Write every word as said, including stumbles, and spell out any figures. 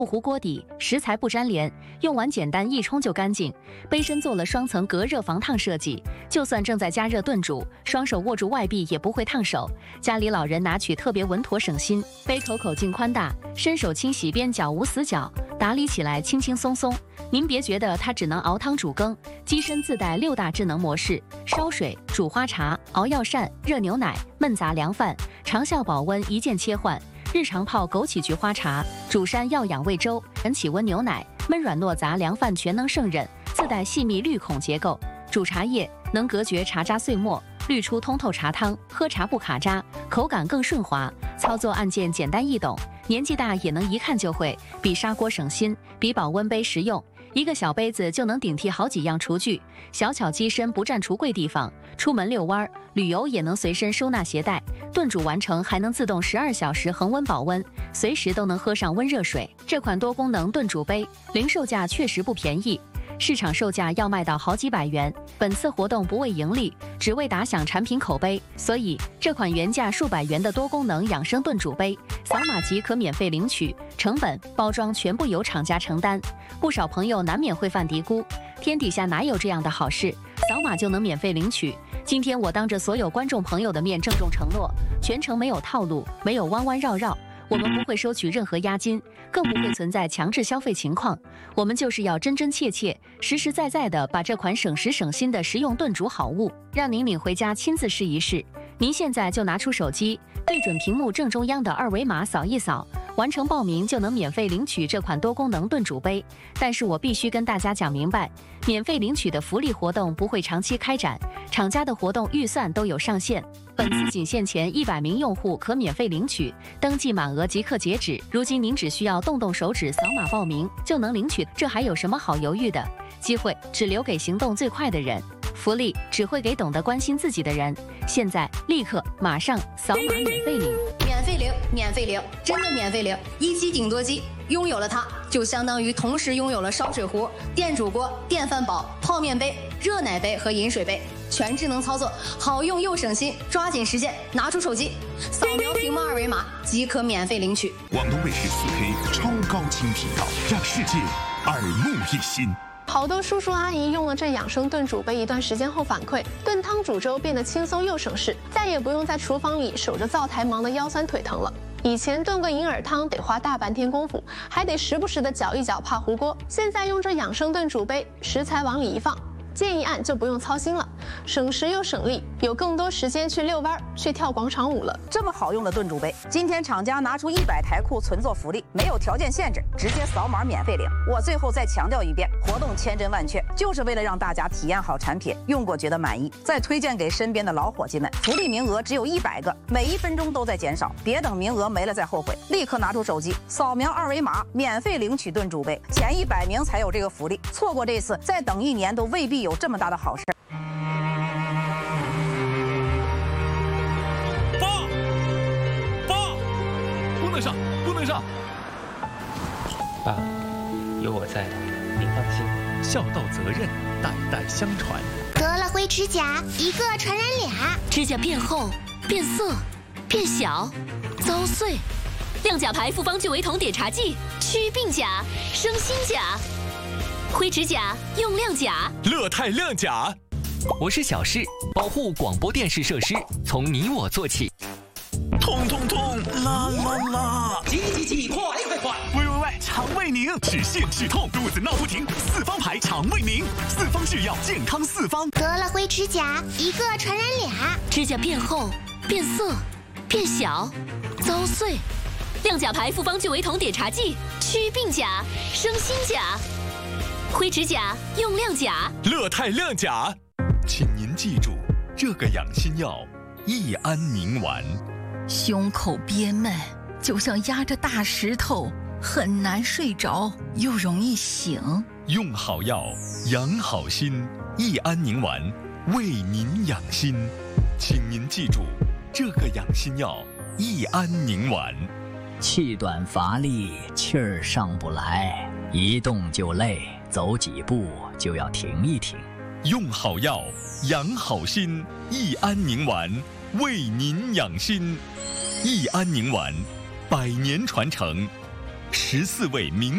糊锅底，食材不粘连，用完简单一冲就干净。杯身做了双层隔热防烫设计，就算正在加热炖煮，双手握住外壁也不会烫手。家里老人拿取特别稳妥省心。杯口口径宽大，伸手清洗边角无死角，打理起来轻轻松松。您别觉得它只能熬汤煮羹，机身自带六大智能模式：烧水、煮花茶、熬药膳、热牛奶、焖杂凉饭，长效保温一键切换。日常泡枸杞菊花茶，煮山药养胃粥，人起温牛奶，焖软糯杂凉饭全能胜任，自带细密滤孔结构，煮茶叶能隔绝茶渣碎末，滤出通透茶汤，喝茶不卡渣，口感更顺滑。操作按键简单易懂，年纪大也能一看就会，比砂锅省心，比保温杯实用。一个小杯子就能顶替好几样厨具，小巧机身不占橱柜地方，出门遛弯、旅游也能随身收纳携带。炖煮完成还能自动十二小时恒温保温，随时都能喝上温热水。这款多功能炖煮杯零售价确实不便宜，市场售价要卖到好几百元。本次活动不为盈利，只为打响产品口碑，所以这款原价数百元的多功能养生炖煮杯，扫码即可免费领取，成本、包装全部由厂家承担。不少朋友难免会犯嘀咕，天底下哪有这样的好事，扫码就能免费领取？今天我当着所有观众朋友的面郑重承诺，全程没有套路，没有弯弯绕绕，我们不会收取任何押金，更不会存在强制消费情况。我们就是要真真切切、实实在在的把这款省时省心的实用炖煮好物，让您领回家亲自试一试。您现在就拿出手机，对准屏幕正中央的二维码扫一扫，完成报名就能免费领取这款多功能炖煮杯。但是我必须跟大家讲明白，免费领取的福利活动不会长期开展，厂家的活动预算都有上限。本次仅限前一百名用户可免费领取，登记满额即刻截止。如今您只需要动动手指扫码报名就能领取，这还有什么好犹豫的？机会只留给行动最快的人，福利只会给懂得关心自己的人。现在立刻马上扫码免费领， 免费领，免费领，真的免费领！一机顶多机，拥有了它，就相当于同时拥有了烧水壶、电煮锅、电饭煲、泡面杯、热奶杯和饮水杯，全智能操作，好用又省心。抓紧时间，拿出手机，扫描屏幕二维码即可免费领取。 广东卫视四 K 超高清频道，让世界耳目一新。 好多叔叔阿姨用了这养生炖煮杯一段时间后反馈，炖汤煮粥变得轻松又省事，再也不用在厨房里守着灶台忙得腰酸腿疼了。以前炖个银耳汤得花大半天功夫，还得时不时的搅一搅怕糊锅，现在用这养生炖煮杯，食材往里一放，键一按就不用操心了，省时又省力，有更多时间去遛弯、去跳广场舞了。 这么好用的炖煮杯，今天厂家拿出一百台库存做福利，没有条件限制，直接扫码免费领。我最后再强调一遍，活动千真万确，就是为了让大家体验好产品，用过觉得满意，再推荐给身边的老伙计们。福利名额只有一百个，每一分钟都在减少，别等名额没了再后悔。立刻拿出手机，扫描二维码，免费领取炖煮杯，前一百名才有这个福利，错过这次，再等一年都未必有这么大的好事。 爸，爸，不能上，不能上！ 爸，有我在，您放心。 孝道责任，代代相传。 得了灰指甲，一个传染俩。 指甲变厚、变色、变小、遭碎。亮甲牌复方聚维酮碘茶剂，祛病甲，生新甲。灰指甲用亮甲， 乐泰亮甲。 我是小事，保护广播电视设施，从你我做起。 痛痛痛，啦啦啦！ 急急急，快快快！ 喂喂喂，肠胃宁，止泻止痛，肚子闹不停，四方牌肠胃宁，四方是药，健康四方。 得了灰指甲，一个传染俩。 指甲变厚、变色、变小、遭碎。亮甲牌复方聚维酮碘茶剂，祛病甲，生新甲。灰指甲用亮甲， 乐泰亮甲。 请您记住，这个养心药益安宁丸。 胸口憋闷，就像压着大石头，很难睡着，又容易醒。 用好药，养好心，益安宁丸为您养心。请您记住，这个养心药益安宁丸。 气短乏力，气儿上不来，一动就累，走几步就要停一停。 用好药，养好心，益安宁丸为您养心。益安宁丸，百年传承，十四味名